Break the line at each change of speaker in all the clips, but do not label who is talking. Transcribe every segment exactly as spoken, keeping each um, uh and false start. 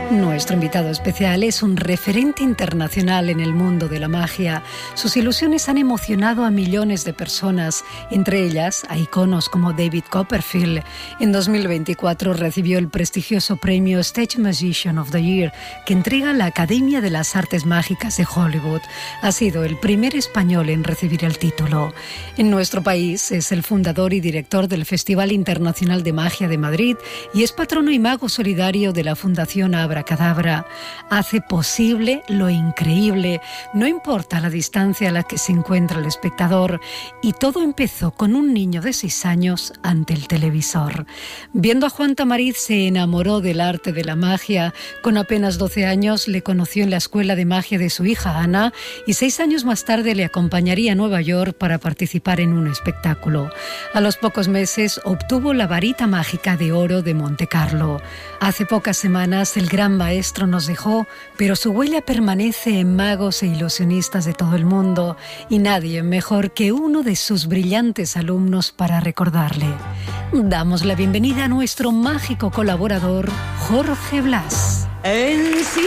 Nuestro invitado especial es un referente internacional en el mundo de la magia. Sus ilusiones han emocionado a millones de personas, entre ellas a iconos como David Copperfield. En dos mil veinticuatro recibió el prestigioso premio Stage Magician of the Year, que entrega la Academia de las Artes Mágicas de Hollywood. Ha sido el primer español en recibir el título. En nuestro país es el fundador y director del Festival Internacional de Magia de Madrid y es patrono y mago solidario de la Fundación Abra Cadabra. Hace posible lo increíble, no importa la distancia a la que se encuentra el espectador, y todo empezó con un niño de seis años ante el televisor. Viendo a Juan Tamariz se enamoró del arte de la magia. Con apenas doce años le conoció en la escuela de magia de su hija Ana y seis años más tarde le acompañaría a Nueva York para participar en un espectáculo. A los pocos meses obtuvo la varita mágica de oro de Monte Carlo. Hace pocas semanas el gran maestro nos dejó, pero su huella permanece en magos e ilusionistas de todo el mundo y nadie mejor que uno de sus brillantes alumnos para recordarle. Damos la bienvenida a nuestro mágico colaborador, Jorge Blas.
Enciéndanse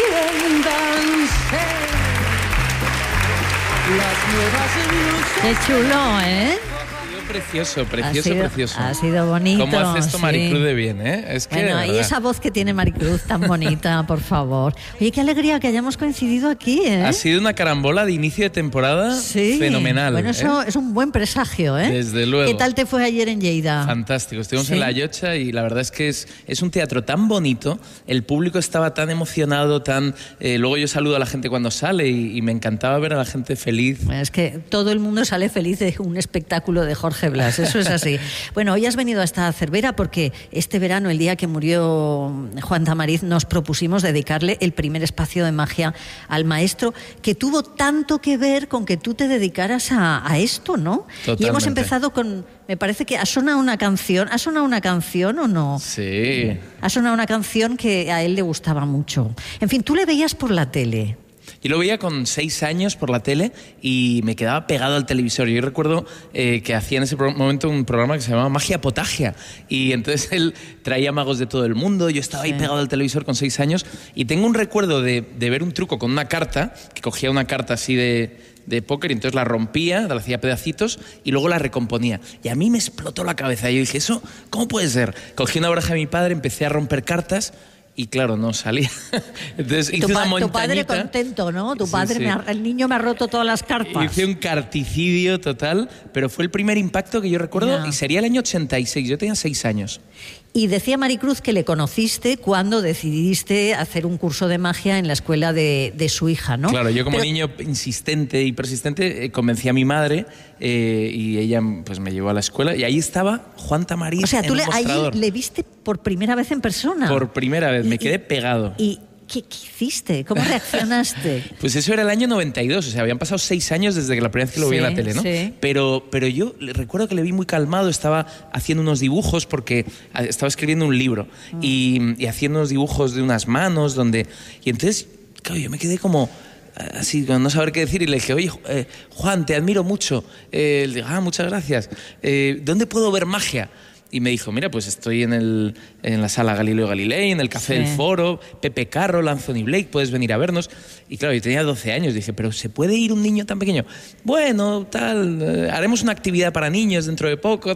las nuevas luces.
Qué chulo, ¿eh?
Precioso, precioso,
ha sido,
precioso.
Ha sido bonito.
¿Cómo hace esto
sí.
Maricruz de bien, eh? Es que,
bueno, y esa voz que tiene Maricruz tan bonita, por favor. Oye, qué alegría que hayamos coincidido aquí, ¿eh?
Ha sido una carambola de inicio de temporada sí. fenomenal.
Bueno, eso
¿eh?
es un buen presagio, ¿eh?
Desde luego.
¿Qué tal te fue ayer en Lleida?
Fantástico. Estuvimos
¿Sí?
en La Llotja y la verdad es que es, es un teatro tan bonito. El público estaba tan emocionado, tan... Eh, luego yo saludo a la gente cuando sale y, y me encantaba ver a la gente feliz.
Bueno, es que todo el mundo sale feliz de un espectáculo de Jorge Blas. Eso es así. Sí. Bueno, hoy has venido a esta Cervera porque este verano, el día que murió Juan Tamariz, nos propusimos dedicarle el primer espacio de magia al maestro, que tuvo tanto que ver con que tú te dedicaras a, a esto, ¿no?
Totalmente.
Y hemos empezado con, me parece que ha sonado una canción, ¿ha sonado una canción o no?
Sí.
Ha sonado una canción que a él le gustaba mucho. En fin, tú le veías por la tele.
Yo lo veía con seis años por la tele y me quedaba pegado al televisor. Yo recuerdo eh, que hacía en ese momento un programa que se llamaba Magia Potagia y entonces él traía magos de todo el mundo. Yo estaba sí. ahí pegado al televisor con seis años y tengo un recuerdo de, de ver un truco con una carta, que cogía una carta así de, de póker y entonces la rompía, la hacía pedacitos y luego la recomponía. Y a mí me explotó la cabeza. Yo dije, ¿eso cómo puede ser? Cogí una baraja de mi padre, empecé a romper cartas. Y claro, no salía. Entonces hice
tu,
una
pa-
montañita.
tu padre contento, ¿no? Tu padre,
sí, sí.
Me ha, el niño me ha roto todas las cartas.
Hice un carticidio total, pero fue el primer impacto que yo recuerdo. Yeah. Y sería el año ochenta y seis, yo tenía seis años.
Y decía Maricruz que le conociste cuando decidiste hacer un curso de magia en la escuela de, de su hija, ¿no?
Claro, yo como
Pero...
niño insistente y persistente eh, convencí a mi madre eh, y ella pues me llevó a la escuela y ahí estaba Juan Tamariz.
O sea, tú
en
le,
un
ahí
mostrador.
le viste por primera vez en persona.
Por primera vez,
y,
me quedé
y,
pegado.
¿Y qué, qué hiciste? ¿Cómo reaccionaste?
Pues eso era el año noventa y dos, o sea, habían pasado seis años desde que la primera vez que lo
sí,
vi en la tele, ¿no?
Sí.
Pero, pero yo recuerdo que le vi muy calmado, estaba haciendo unos dibujos porque estaba escribiendo un libro mm. y, y haciendo unos dibujos de unas manos donde... Y entonces, claro, yo me quedé como... así, con no saber qué decir, y le dije, oye, eh, Juan, te admiro mucho. Eh, le digo, ah, muchas gracias. Eh, ¿Dónde puedo ver magia? Y me dijo, mira, pues estoy en, el, en la sala Galileo Galilei, en el Café sí. del Foro, Pepe Carroll, Anthony Blake, puedes venir a vernos. Y claro, yo tenía doce años, dije, ¿pero se puede ir un niño tan pequeño? Bueno, tal, eh, haremos una actividad para niños dentro de poco.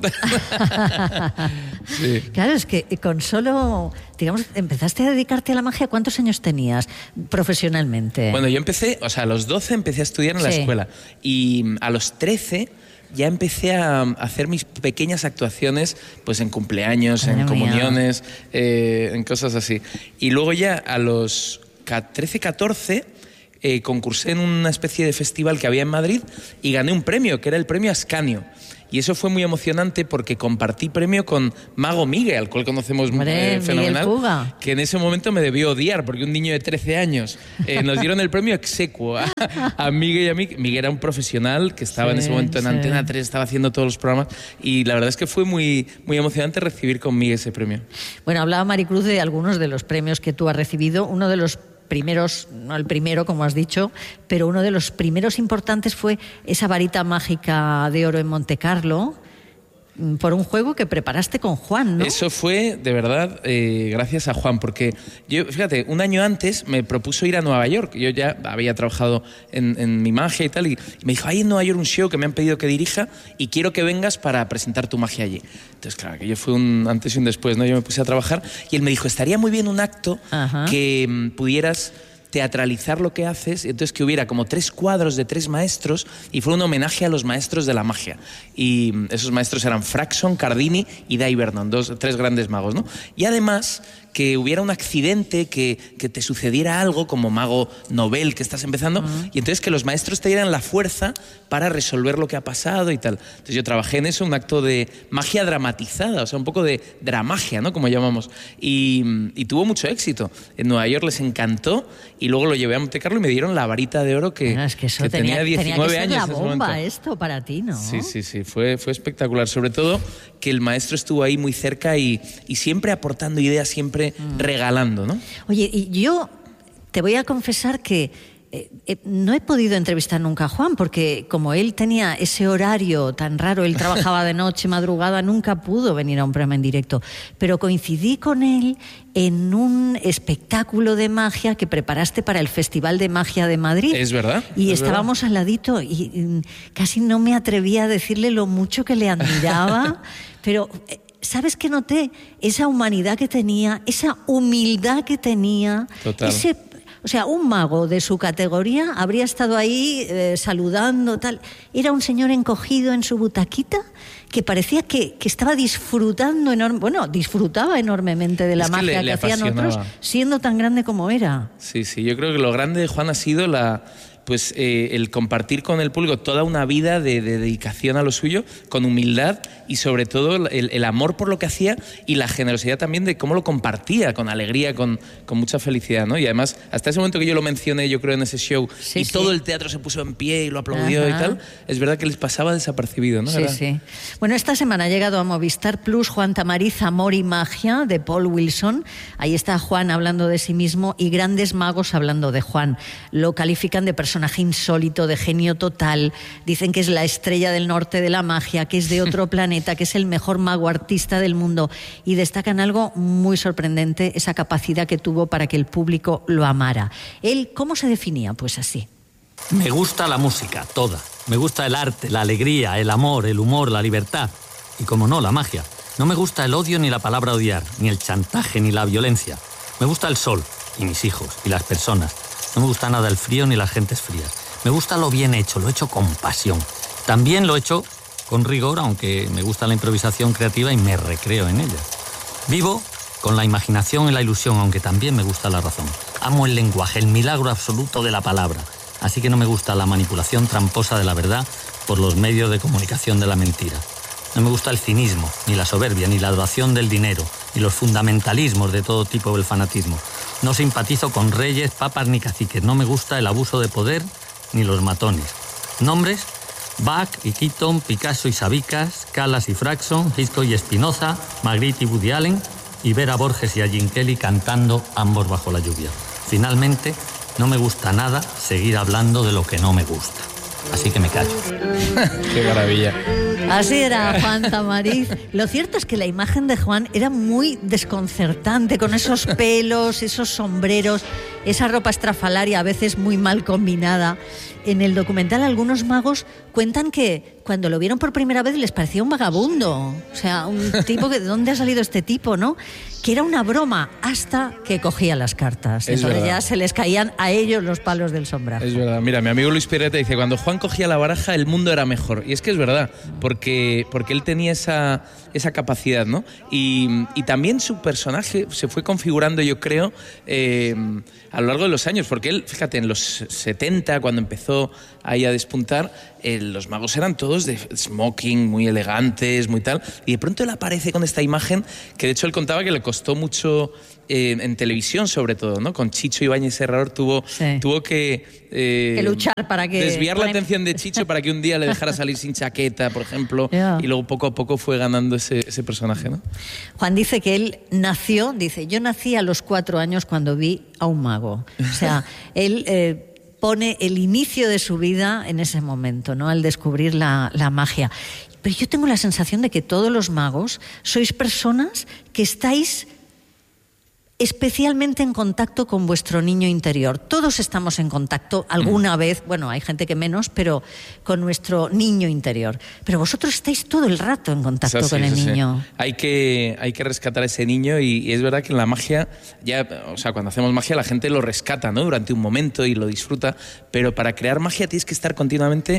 sí. Claro, es que con solo, digamos, empezaste a dedicarte a la magia, ¿cuántos años tenías profesionalmente?
Bueno, yo empecé, o sea, a los doce empecé a estudiar en sí. la escuela y a los trece... ya empecé a hacer mis pequeñas actuaciones pues en cumpleaños, Madre en comuniones, eh, en cosas así. Y luego ya a los trece, catorce eh, concursé en una especie de festival que había en Madrid y gané un premio, que era el premio Ascanio. Y eso fue muy emocionante porque compartí premio con Mago Miguel, al cual conocemos
Hombre,
eh, fenomenal,
Miguel Puga.
Que en ese momento me debió odiar porque un niño de trece años eh, nos dieron el premio exequo a, a Miguel y a mí. Miguel era un profesional que estaba sí, en ese momento en sí. Antena tres, estaba haciendo todos los programas y la verdad es que fue muy, muy emocionante recibir con Miguel ese premio.
Bueno, hablaba Maricruz de algunos de los premios que tú has recibido. Uno de los primeros, no el primero como has dicho, pero uno de los primeros importantes fue esa varita mágica de oro en Monte Carlo, por un juego que preparaste con Juan, ¿no?
Eso fue, de verdad, eh, gracias a Juan, porque yo, fíjate, un año antes me propuso ir a Nueva York. Yo ya había trabajado en, en mi magia y tal, y me dijo, hay en Nueva York un show que me han pedido que dirija y quiero que vengas para presentar tu magia allí. Entonces, claro, que yo fue un antes y un después, ¿no? Yo me puse a trabajar y él me dijo, estaría muy bien un acto Ajá. que mm, pudieras teatralizar lo que haces, entonces que hubiera como tres cuadros de tres maestros y fue un homenaje a los maestros de la magia. Y esos maestros eran Fraxon, Cardini y Dai Vernon, dos, tres grandes magos, ¿no? Y además que hubiera un accidente, que, que te sucediera algo como mago novel que estás empezando, uh-huh. y entonces que los maestros te dieran la fuerza para resolver lo que ha pasado y tal. Entonces yo trabajé en eso, un acto de magia dramatizada, o sea, un poco de dramagia, ¿no? Como llamamos. Y, y tuvo mucho éxito. En Nueva York les encantó y luego lo llevé a Monte Carlo y me dieron la varita de oro que,
bueno, es que, eso
que
tenía,
tenía diecinueve
tenía que ser
años.
La bomba esto para ti, ¿no?
Sí, sí, sí, fue, fue espectacular. Sobre todo que el maestro estuvo ahí muy cerca y, y siempre aportando ideas, siempre mm. regalando, ¿no?
Oye, y yo te voy a confesar que eh, eh, no he podido entrevistar nunca a Juan, porque como él tenía ese horario tan raro, él trabajaba de noche, madrugada, nunca pudo venir a un programa en directo. Pero coincidí con él en un espectáculo de magia que preparaste para el Festival de Magia de Madrid.
Es verdad.
Y
es
estábamos
verdad.
al ladito y, y casi no me atrevía a decirle lo mucho que le admiraba, pero... Eh, ¿sabes qué noté? Esa humanidad que tenía, esa humildad que tenía.
Total.
Ese, o sea, un mago de su categoría habría estado ahí eh, saludando, tal. Era un señor encogido en su butaquita que parecía que, que estaba disfrutando enorme, bueno, disfrutaba enormemente de la
es que
magia
le, le
que hacían otros, siendo tan grande como era.
Sí, sí, yo creo que lo grande de Juan ha sido la... pues eh, el compartir con el público toda una vida de, de dedicación a lo suyo, con humildad y sobre todo el, el amor por lo que hacía y la generosidad también de cómo lo compartía, con alegría, con, con mucha felicidad, ¿no? Y además, hasta ese momento que yo lo mencioné, yo creo, en ese show, sí, y sí. todo el teatro se puso en pie y lo aplaudió. Ajá. Y tal, es verdad que les pasaba desapercibido, ¿no?
Sí,
¿verdad?
sí. Bueno, esta semana ha llegado a Movistar Plus Juan Tamariz, Amor y Magia, de Paul Wilson. Ahí está Juan hablando de sí mismo y grandes magos hablando de Juan. Lo califican de personaje insólito, de genio total. Dicen que es la estrella del norte de la magia, que es de otro planeta, que es el mejor mago artista del mundo. Y destacan algo muy sorprendente, esa capacidad que tuvo para que el público lo amara. Él, ¿cómo se definía? Pues así.
Me gusta la música, toda. Me gusta el arte, la alegría, el amor, el humor, la libertad. Y como no, la magia. No me gusta el odio ni la palabra odiar, ni el chantaje ni la violencia. Me gusta el sol, y mis hijos, y las personas. No me gusta nada el frío ni las gentes frías. Me gusta lo bien hecho, lo hecho con pasión. También lo hecho con rigor, aunque me gusta la improvisación creativa y me recreo en ella. Vivo con la imaginación y la ilusión, aunque también me gusta la razón. Amo el lenguaje, el milagro absoluto de la palabra. Así que no me gusta la manipulación tramposa de la verdad por los medios de comunicación de la mentira. No me gusta el cinismo, ni la soberbia, ni la adoración del dinero, ni los fundamentalismos de todo tipo del fanatismo. No simpatizo con reyes, papas ni caciques. No me gusta el abuso de poder ni los matones. Nombres: Bach y Keaton, Picasso y Sabicas, Callas y Fraxon, Hitchcock y Spinoza, Magritte y Woody Allen, y ver a Borges y a Gene Kelly cantando ambos bajo la lluvia. Finalmente, no me gusta nada seguir hablando de lo que no me gusta. Así que me callo.
Qué maravilla.
Así era Juan Tamariz. Lo cierto es que la imagen de Juan era muy desconcertante, con esos pelos, esos sombreros, esa ropa estrafalaria a veces muy mal combinada. En el documental algunos magos cuentan que cuando lo vieron por primera vez les parecía un vagabundo. O sea, un tipo que... ¿de dónde ha salido este tipo, no? Que era una broma hasta que cogía las cartas.
Es
Entonces
verdad.
ya se les caían a ellos los palos del sombrajo.
Es verdad. Mira, mi amigo Luis Pirreta dice, cuando Juan cogía la baraja el mundo era mejor. Y es que es verdad, porque, porque él tenía esa, esa capacidad, ¿no? Y, y también su personaje se fue configurando, yo creo, eh, a lo largo de los años. Porque él, fíjate, en los setenta, cuando empezó ahí a despuntar, eh, los magos eran todos de smoking, muy elegantes, muy tal. Y de pronto él aparece con esta imagen que, de hecho, él contaba que le costó mucho eh, en televisión, sobre todo, ¿no? Con Chicho Ibáñez Serrador tuvo,
sí.
tuvo que... Eh,
que luchar para que...
desviar la
para...
atención de Chicho para que un día le dejara salir sin chaqueta, por ejemplo, yeah. Y luego poco a poco fue ganando ese, ese personaje, ¿no?
Juan dice que él nació, dice, yo nací a los cuatro años cuando vi a un mago. O sea, él... Eh, pone el inicio de su vida en ese momento, ¿no? Al descubrir la, la magia. pero yo tengo la sensación de que todos los magos sois personas que estáis especialmente en contacto con vuestro niño interior. Todos estamos en contacto alguna mm. vez, bueno, hay gente que menos, pero con nuestro niño interior. Pero vosotros estáis todo el rato en contacto
sí,
con el
sí.
niño.
Hay que, hay que rescatar a ese niño y, y es verdad que en la magia, ya, o sea, cuando hacemos magia la gente lo rescata, ¿no? Durante un momento y lo disfruta, pero para crear magia tienes que estar continuamente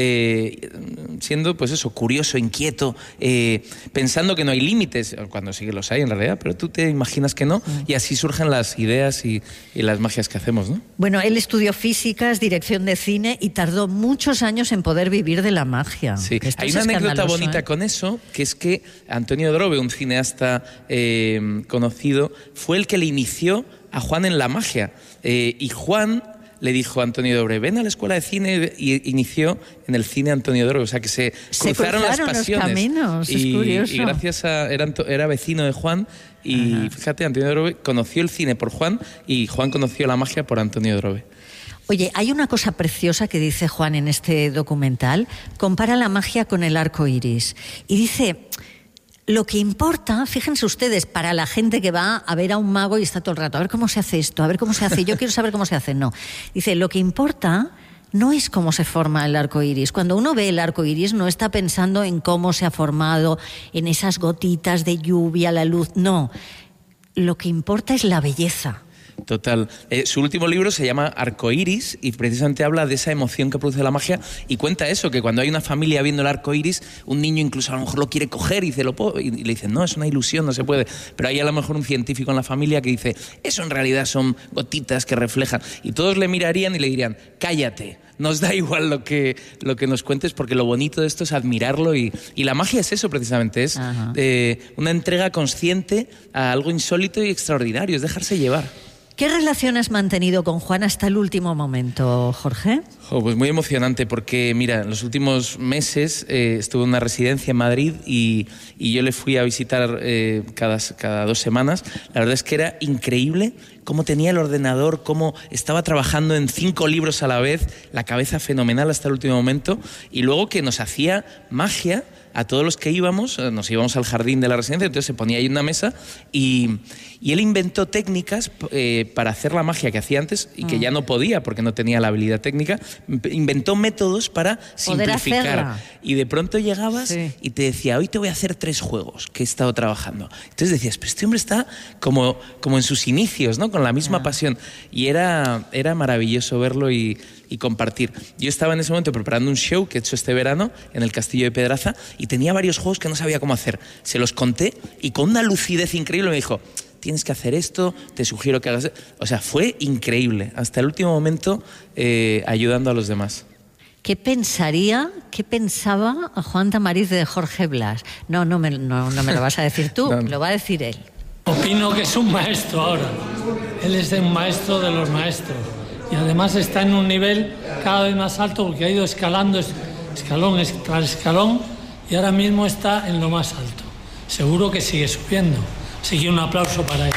eh, siendo, pues eso, curioso, inquieto, eh, pensando que no hay límites, cuando sí que los hay en realidad, pero tú te imaginas que no. Y así surgen las ideas y, y las magias que hacemos, ¿no?
Bueno, él estudió físicas, dirección de cine y tardó muchos años en poder vivir de la magia.
Sí, hay una anécdota bonita ¿eh? con eso, que es que Antonio Drobe, un cineasta eh, conocido, fue el que le inició a Juan en la magia. Eh, y Juan le dijo a Antonio Drobe, ven a la escuela de cine, y inició en el cine Antonio Drobe, o sea que se,
se
cruzaron,
cruzaron
las pasiones.
Los caminos,
y,
es curioso.
Y gracias a, era, era vecino de Juan y Ajá. fíjate, Antonio Drobe conoció el cine por Juan y Juan conoció la magia por Antonio Drobe.
Oye, hay una cosa preciosa que dice Juan en este documental, compara la magia con el arco iris y dice... Lo que importa, fíjense ustedes, para la gente que va a ver a un mago y está todo el rato, a ver cómo se hace esto, a ver cómo se hace, yo quiero saber cómo se hace. No, dice, lo que importa no es cómo se forma el arco iris. Cuando uno ve el arco iris no está pensando en cómo se ha formado, en esas gotitas de lluvia, la luz, no. Lo que importa es la belleza.
Total. Eh, su último libro se llama Arcoiris y precisamente habla de esa emoción que produce la magia y cuenta eso, que cuando hay una familia viendo el arcoiris, un niño incluso a lo mejor lo quiere coger y, dice, ¿Lo puedo? y le dicen, no, es una ilusión, no se puede. Pero hay a lo mejor un científico en la familia que dice, eso en realidad son gotitas que reflejan. Y todos le mirarían y le dirían, cállate. Nos da igual lo que, lo que nos cuentes porque lo bonito de esto es admirarlo y, y la magia es eso precisamente, es eh, una entrega consciente a algo insólito y extraordinario, es dejarse llevar.
¿Qué relación has mantenido con Juan hasta el último momento, Jorge?
Oh, pues muy emocionante porque, mira, en los últimos meses eh, estuve en una residencia en Madrid y, y yo le fui a visitar eh, cada, cada dos semanas. La verdad es que era increíble cómo tenía el ordenador, cómo estaba trabajando en cinco libros a la vez, la cabeza fenomenal hasta el último momento y luego que nos hacía magia a todos los que íbamos, nos íbamos al jardín de la residencia, entonces se ponía ahí una mesa y, y él inventó técnicas eh, para hacer la magia que hacía antes y que ya no podía porque no tenía la habilidad técnica, inventó métodos para simplificar. Y de pronto llegabas sí. y te decía, hoy te voy a hacer tres juegos que he estado trabajando. Entonces decías, pero este hombre está como, como en sus inicios, ¿no? Con la misma ah. pasión. Y era, era maravilloso verlo y... y compartir. Yo estaba en ese momento preparando un show que he hecho este verano en el Castillo de Pedraza y tenía varios juegos que no sabía cómo hacer. Se los conté y con una lucidez increíble me dijo, tienes que hacer esto, te sugiero que hagas... O sea, fue increíble. Hasta el último momento eh, ayudando a los demás.
¿Qué pensaría, qué pensaba Juan Tamariz de Jorge Blas? No, no me, no, no me lo vas a decir tú, no, no. Lo va a decir él.
Opino que es un maestro ahora. Él es un maestro de los maestros. Y además está en un nivel cada vez más alto porque ha ido escalando escalón tras escalón y ahora mismo está en lo más alto. Seguro que sigue subiendo. Así que un aplauso para él.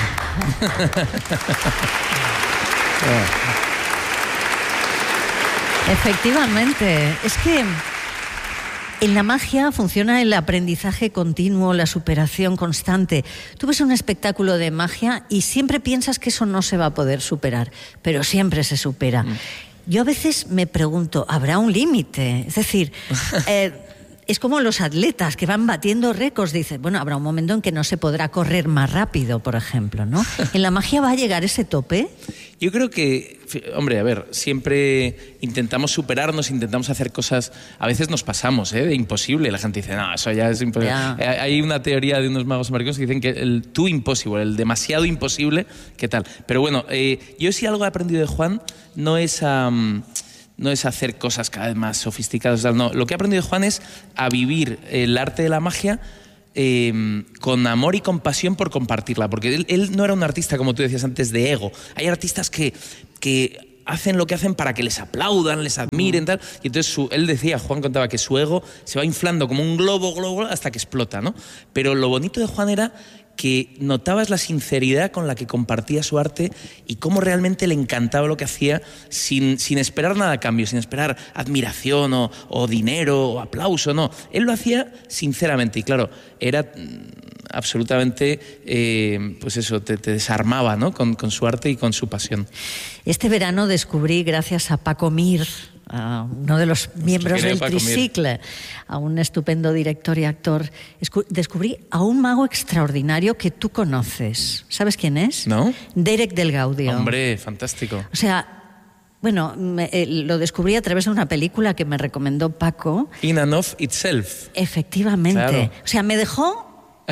Efectivamente, es que en la magia funciona el aprendizaje continuo, la superación constante. Tú ves un espectáculo de magia y siempre piensas que eso no se va a poder superar, pero siempre se supera. Mm. Yo a veces me pregunto, ¿habrá un límite? Es decir, eh, es como los atletas que van batiendo récords. Dicen, bueno, habrá un momento en que no se podrá correr más rápido, por ejemplo, ¿no? ¿En la magia va a llegar ese tope?
Yo creo que, hombre, a ver, siempre intentamos superarnos, intentamos hacer cosas, a veces nos pasamos, ¿eh? De imposible. La gente dice, no, eso ya es imposible. Ya. Hay una teoría de unos magos americanos que dicen que el too impossible, el demasiado imposible, ¿qué tal? Pero bueno, eh, yo sí algo he aprendido de Juan, no es a... Um, no es hacer cosas cada vez más sofisticadas. No, lo que he aprendido de Juan es a vivir el arte de la magia eh, con amor y compasión por compartirla, porque él, él no era un artista, como tú decías antes, de ego. Hay artistas que, que hacen lo que hacen para que les aplaudan, les admiren, tal. Y entonces su, él decía, Juan contaba que su ego se va inflando como un globo, globo, hasta que explota, ¿no? Pero lo bonito de Juan era que notabas la sinceridad con la que compartía su arte y cómo realmente le encantaba lo que hacía sin, sin esperar nada a cambio, sin esperar admiración o, o dinero o aplauso, no. Él lo hacía sinceramente y claro, era absolutamente, eh, pues eso, te, te desarmaba, ¿no? Con, con su arte y con su pasión.
Este verano descubrí, gracias a Paco Mir, a uno de los miembros del Tricicle, a un estupendo director y actor, descubrí a un mago extraordinario que tú conoces. ¿Sabes quién es?
¿No?
Derek del Gaudio.
Hombre, fantástico.
O sea, bueno, me, eh, lo descubrí a través de una película que me recomendó Paco.
In and of Itself.
Efectivamente.
Claro.
O sea, me dejó...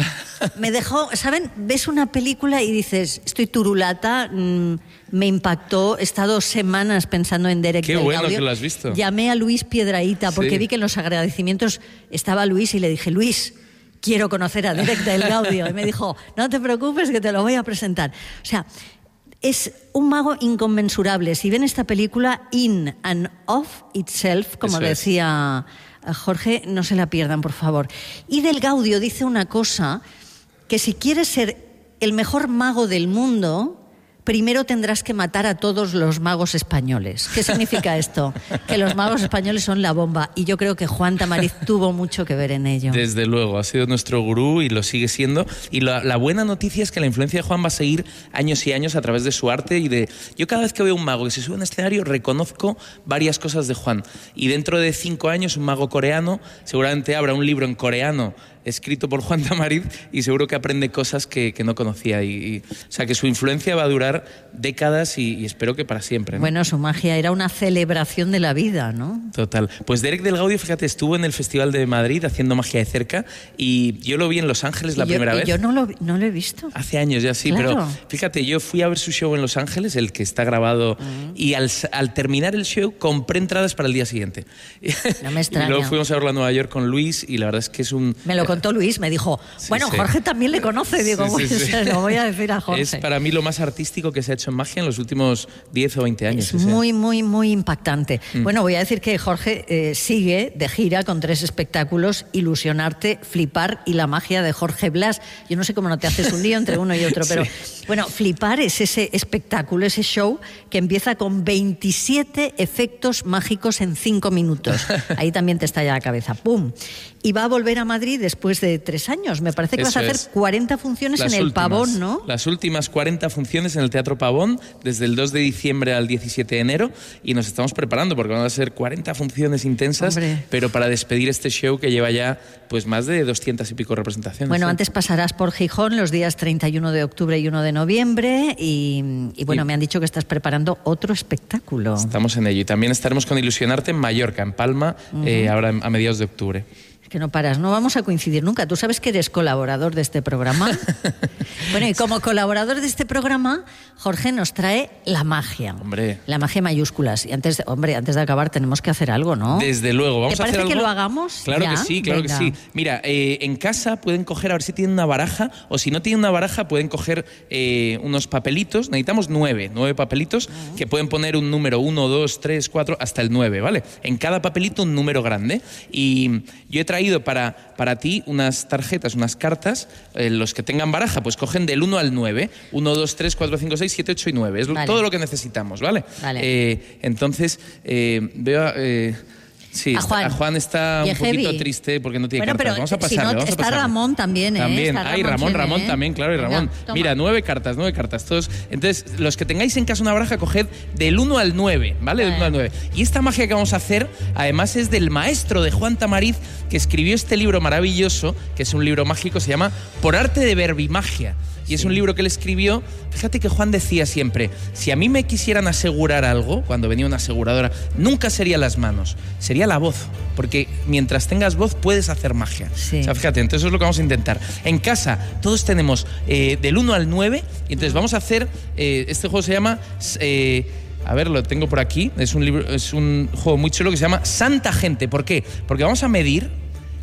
Me dejó, ¿saben? Ves una película y dices, estoy turulata, mmm, me impactó, he estado semanas pensando en Derek
Qué
del
bueno
Gaudio.
que lo has visto.
Llamé a Luis Piedrahíta porque
Sí.
vi que en los agradecimientos estaba Luis y le dije, Luis, quiero conocer a Derek del Gaudio. Y me dijo, no te preocupes que te lo voy a presentar. O sea, es un mago inconmensurable. Si ven esta película, In and of Itself, como
Eso es.
decía Jorge, no se la pierdan, por favor. Y del Gaudio dice una cosa, que si quieres ser el mejor mago del mundo, primero tendrás que matar a todos los magos españoles. ¿Qué significa esto? Que los magos españoles son la bomba. Y yo creo que Juan Tamariz tuvo mucho que ver en ello.
Desde luego, ha sido nuestro gurú y lo sigue siendo. Y la, la buena noticia es que la influencia de Juan va a seguir años y años a través de su arte y de... Yo cada vez que veo un mago que se sube a un escenario reconozco varias cosas de Juan. Y dentro de cinco años un mago coreano seguramente habrá un libro en coreano escrito por Juan Tamariz y seguro que aprende cosas que, que no conocía. Y, y, o sea, que su influencia va a durar décadas y, y espero que para siempre, ¿no?
Bueno, su magia era una celebración de la vida, ¿no?
Total. Pues Derek del Gaudio, fíjate, estuvo en el Festival de Madrid haciendo magia de cerca y yo lo vi en Los Ángeles la
y yo,
primera
y
vez.
Yo no lo, no lo he visto.
Hace años ya sí,
Claro.
pero fíjate, yo fui a ver su show en Los Ángeles, el que está grabado, uh-huh. y al, al terminar el show compré entradas para el día siguiente.
No me extraña.
Y luego fuimos a verlo a Nueva York con Luis y la verdad es que es un...
Me lo contó Luis, me dijo,
Sí,
bueno,
sí.
Jorge también le conoce. Digo,
Sí, sí,
pues
sí.
se lo voy a decir a Jorge.
Es para mí lo más artístico que se ha hecho en magia en los últimos diez o veinte años.
Es
ese.
muy, muy, muy impactante.
Mm.
Bueno, voy a decir que Jorge eh, sigue de gira con tres espectáculos, Ilusionarte, Flipar y La magia de Jorge Blas. Yo no sé cómo no te haces un lío entre uno y otro, pero
Sí.
bueno, Flipar es ese espectáculo, ese show que empieza con veintisiete efectos mágicos en cinco minutos. Ahí también te estalla la cabeza. ¡Pum! Y va a volver a Madrid después de tres años. Me parece que
Eso
vas a hacer
es.
cuarenta funciones
Las
en el
últimas,
Pavón, ¿no?
Las últimas cuarenta funciones en el Teatro Pavón, desde el dos de diciembre al diecisiete de enero, y nos estamos preparando porque van a ser cuarenta funciones intensas,
Hombre.
pero para despedir este show que lleva ya pues más de doscientas y pico representaciones.
Bueno,
¿sí?
antes pasarás por Gijón los días treinta y uno de octubre y uno de noviembre y, y bueno,
Y-
me han dicho que estás preparando otro espectáculo.
Estamos en ello. Y también estaremos con Ilusionarte en Mallorca, en Palma, eh, ahora a mediados de octubre.
Que no paras, no vamos a coincidir nunca. Tú sabes que eres colaborador de este programa. Bueno, y como colaborador de este programa, Jorge nos trae la magia.
Hombre.
La magia en mayúsculas. Y antes, de- hombre, antes de acabar tenemos que hacer algo, ¿no?
Desde luego, vamos
¿Te
a hacer
parece que
algo.
lo hagamos
Claro
ya?
que sí, claro
Venga.
que sí. Mira, eh, en casa pueden coger, a ver si tienen una baraja, o si no tienen una baraja, pueden coger eh, unos papelitos. Necesitamos nueve, nueve papelitos, que pueden poner un número uno, dos, tres, cuatro, hasta el nueve, ¿vale? En cada papelito un número grande. Y yo he traído para, para ti unas tarjetas, unas cartas. Eh, los que tengan baraja, pues cogen del uno al nueve. uno, dos, tres, cuatro, cinco, seis, siete, ocho y nueve. Es
Vale.
todo lo que necesitamos, ¿vale?
Vale.
Eh, entonces, eh, veo a... eh, Sí,
A
está-
Juan.
a Juan está
Y
un
a
poquito
Heavy.
triste porque no tiene
Bueno,
cartas.
pero
Vamos a
si
pasarle,
no,
vamos a
está
pasarle.
Ramón también, ¿eh?
También.
Está
Ay,
Ramón
Ramón,
Chene,
Ramón
¿eh?
también, claro, y
Venga,
Ramón.
toma.
Mira, nueve cartas, nueve cartas. Todos. Entonces, los que tengáis en casa una baraja, coged del uno al nueve, ¿vale? Del
Vale.
uno al nueve. Y esta magia que vamos a hacer, además, es del maestro de Juan Tamariz, que escribió este libro maravilloso, que es un libro mágico, se llama Por arte de verbimagia. Y es un libro que él escribió. Fíjate que Juan decía siempre, si a mí me quisieran asegurar algo, cuando venía una aseguradora, nunca sería las manos, sería la voz. Porque mientras tengas voz puedes hacer magia.
Sí.
O sea, fíjate, entonces eso es lo que vamos a intentar. En casa todos tenemos eh, del uno al nueve, y entonces vamos a hacer, eh, este juego se llama... Eh, a ver, lo tengo por aquí. Es un, libro, es un juego muy chulo que se llama Santa Gente. ¿Por qué? Porque vamos a medir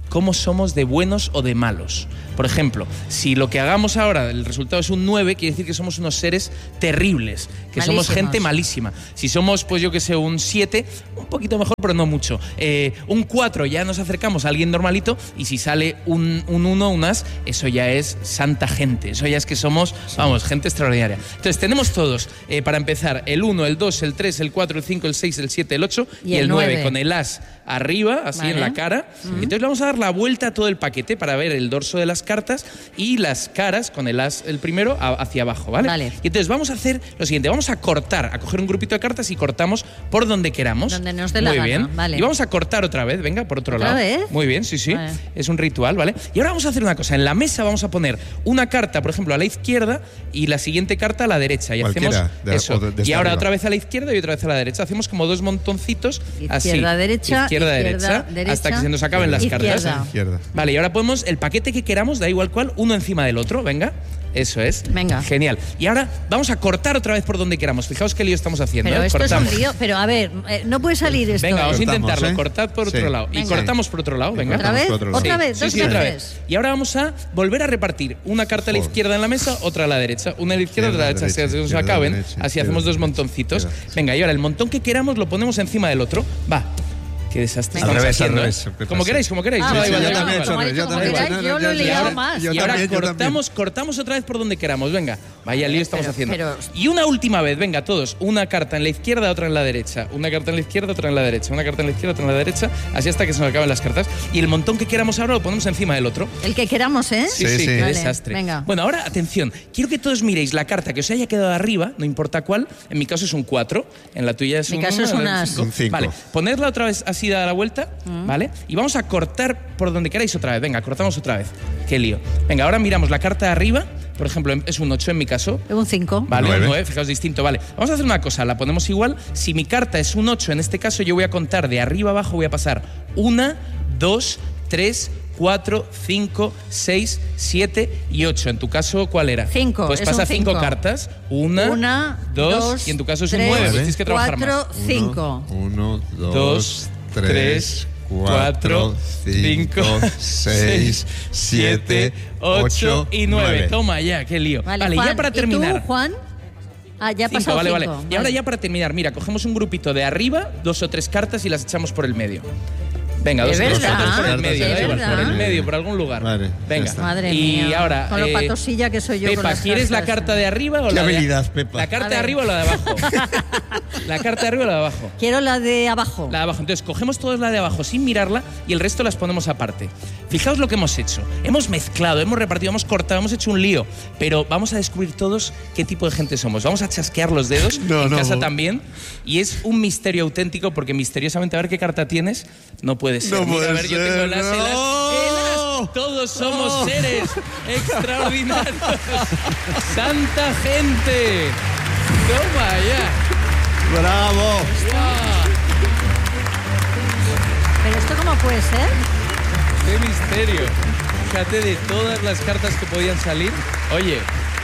cómo somos de buenos o de malos. Por ejemplo, si lo que hagamos ahora, el resultado es un nueve, quiere decir que somos unos seres terribles, que
Malísimos.
somos gente malísima. Si somos, pues yo que sé, un siete, un poquito mejor, pero no mucho. Eh, un cuatro, ya nos acercamos a alguien normalito, y si sale un uno, un as, eso ya es santa gente. Eso ya es que somos, vamos, gente extraordinaria. Entonces, tenemos todos, eh, para empezar, el uno, el dos, el tres, el cuatro, el cinco, el seis, el siete, el ocho y, y el nueve, con el as arriba, así vale. en la cara. Uh-huh. Entonces, le vamos a dar la vuelta a todo el paquete para ver el dorso de las cartas y las caras con el as, el primero, a, hacia abajo, ¿vale?
Vale.
Y entonces vamos a hacer lo siguiente, vamos a cortar, a coger un grupito de cartas y cortamos por donde queramos.
Donde nos dé la
Muy
gana,
bien.
Vale.
Y vamos a cortar otra vez, venga, por otro
¿Otra
lado.
vez?
Muy bien, sí, sí.
Vale.
Es un ritual, ¿vale? Y ahora vamos a hacer una cosa, en la mesa vamos a poner una carta, por ejemplo, a la izquierda y la siguiente carta a la derecha. Y
Cualquiera,
hacemos
de,
eso.
de, de
y ahora
arriba.
otra vez a la izquierda y otra vez a la derecha. Hacemos como dos montoncitos
Izquierda,
así.
derecha,
izquierda,
izquierda,
derecha,
derecha,
hasta que se nos acaben las
izquierda.
cartas.
Izquierda.
Vale, y ahora podemos el paquete que queramos, da igual cuál, uno encima del otro, venga. Eso es.
Venga.
Genial. Y ahora vamos a cortar otra vez por donde queramos. Fijaos qué lío estamos haciendo.
Pero
¿eh?
esto
Cortamos.
es un lío. Pero a ver, eh, no puede salir esto.
Venga, vamos a
Cortamos,
intentarlo.
¿eh?
Cortad por
Sí.
otro lado. Y
Venga.
cortamos por otro lado, venga.
¿Otra vez?
por otro lado.
¿Otra
Sí,
vez?
sí,
¿Dos
sí, otra vez.
veces?
Y ahora vamos a volver a repartir una carta a la
Joder.
izquierda en la mesa, otra a la derecha. Una a la izquierda, otra a la derecha.
Izquierda,
Así que se nos
derecha,
acaben.
derecha,
Así
izquierda,
hacemos dos
derecha,
montoncitos.
izquierda.
Venga, y ahora el montón que queramos lo ponemos encima del otro. Va. Qué desastre
Venga.
estamos
Al revés,
haciendo,
al
¿eh?
revés, empieza
Como
así.
queráis, como queráis.
Ah,
No, da
pues
igual,
yo
da
también,
igual.
como ha
yo
dicho, como
también.
queráis, yo lo he
Y
liado
ahora-
más.
yo
Y ahora
también, yo también.
cortamos, cortamos otra vez por donde queramos, venga. Vaya lío estamos
Pero-
haciendo.
pero-
Y una última vez, venga, todos. Una carta en la izquierda, otra en la derecha. Una carta en la izquierda, otra en la derecha. Una carta en la izquierda, otra en la derecha. Así hasta que se nos acaben las cartas. Y el montón que queramos ahora lo ponemos encima del otro.
El que queramos, ¿eh?
Sí,
Sí,
sí,
sí.
qué
Vale,
desastre.
venga.
Bueno, ahora, atención. Quiero que todos miréis la carta que os haya quedado arriba, no importa cuál. En mi caso es un cuatro. En la tuya es
Mi
un
caso
uno,
es
en la
un
del
as.
cinco.
Un cinco.
Vale, ponedla otra vez así dada la vuelta, ¿vale? Y vamos a cortar por donde queráis otra vez. Venga, cortamos otra vez. Qué lío. Venga, ahora miramos la carta de arriba. Por ejemplo, es un ocho en mi caso.
Un cinco.
Vale,
Nueve.
un nueve, fijaos, distinto. Vale, vamos a hacer una cosa, la ponemos igual. Si mi carta es un ocho, en este caso yo voy a contar de arriba abajo, voy a pasar una, dos, tres, cuatro, cinco, seis, siete y ocho. En tu caso, ¿cuál era?
Cinco,
Pues
es
pasa
un
cinco
cinco.
cartas. Una,
Una,
dos,
dos,
y en tu caso es un
tres,
nueve. Pues tienes que trabajar
cuatro,
más.
cinco.
Uno, dos,
Dos,
tres,
tres,
cuatro, cinco, seis, siete, ocho
y nueve. Toma ya, qué lío.
Vale,
Vale,
Juan,
ya para terminar.
¿y tú, Juan? Ah, ya ha
Cinco,
pasado
vale,
cinco.
vale. Y ahora ya para terminar, mira, cogemos un grupito de arriba, dos o tres cartas y las echamos por el medio. Venga,
¿De
dos o tres
verdad?
cartas por el
¿De
medio, da igual,
verdad?
por el medio, por algún lugar.
Vale, ya
Venga.
está.
Madre
y
mía.
ahora,
Con lo
eh,
patosilla que soy yo con
Pepa,
las
¿quieres la
cartas?
carta de arriba o
Qué
la de
habilidad, Pepa.
La carta
A
de
ver.
arriba o la de abajo? La carta de arriba o la de abajo.
Quiero la de abajo.
La de abajo. Entonces, cogemos todos la de abajo sin mirarla y el resto las ponemos aparte. Fijaos lo que hemos hecho. Hemos mezclado, hemos repartido, hemos cortado, hemos hecho un lío. Pero vamos a descubrir todos qué tipo de gente somos. Vamos a chasquear los dedos,
No,
en
no.
casa también. Y es un misterio auténtico porque misteriosamente a ver qué carta tienes no puede ser.
No
Mira,
puede
a ver, yo
ser,
tengo el as, el as,
no.
el as. Todos somos
No.
seres extraordinarios. ¡Santa gente! ¡Toma ya!
¡Bravo!
¿Pero esto cómo puede ser?
¡Qué misterio! Fíjate de todas las cartas que podían salir. Oye,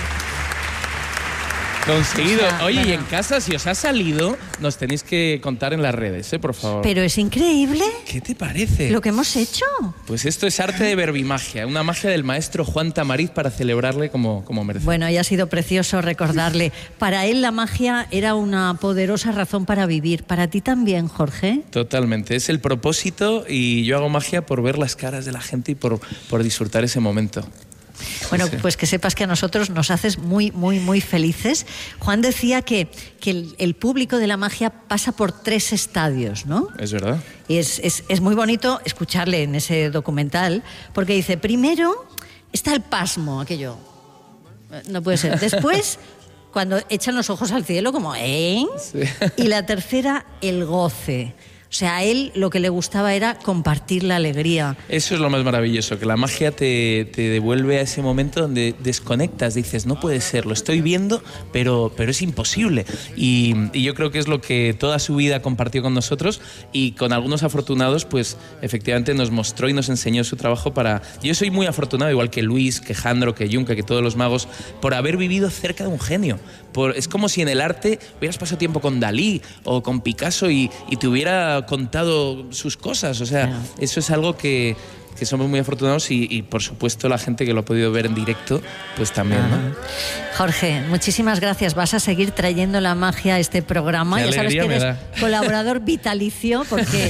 conseguido.
O sea,
Oye, y
bueno.
en casa, si os ha salido, nos tenéis que contar en las redes, ¿eh? Por favor.
Pero es increíble
¿Qué te parece?
lo que hemos hecho.
Pues esto es arte de verbimagia, una magia del maestro Juan Tamariz para celebrarle como, como merece.
Bueno, y ha sido precioso recordarle. Para él la magia era una poderosa razón para vivir. Para ti también, Jorge.
Totalmente, es el propósito y yo hago magia por ver las caras de la gente y por, por disfrutar ese momento.
Bueno,
Sí.
pues que sepas que a nosotros nos haces muy, muy, muy felices. Juan decía que, que el, el público de la magia pasa por tres estadios, ¿no?
Es verdad.
Y es, es, es muy bonito escucharle en ese documental, porque dice, primero está el pasmo, aquello. Eh, No puede ser. Después, cuando echan los ojos al cielo, como, ¿eh?
Sí.
Y la tercera, el goce. O sea, a él lo que le gustaba era compartir la alegría.
Eso es lo más maravilloso, que la magia te, te devuelve a ese momento donde desconectas, dices, no puede ser, lo estoy viendo, pero, pero es imposible. Y, y yo creo que es lo que toda su vida compartió con nosotros y con algunos afortunados, pues efectivamente nos mostró y nos enseñó su trabajo para... Yo soy muy afortunado, igual que Luis, que Jandro, que Junca, que todos los magos, por haber vivido cerca de un genio. Por, es como si en el arte hubieras pasado tiempo con Dalí o con Picasso y, y te hubiera contado sus cosas. O sea,
Claro.
eso es algo que, que somos muy afortunados y, y, por supuesto, la gente que lo ha podido ver en directo, pues también, ¿no?
Jorge, muchísimas gracias. Vas a seguir trayendo la magia a este programa.
Qué
ya sabes que eres
da.
colaborador vitalicio, porque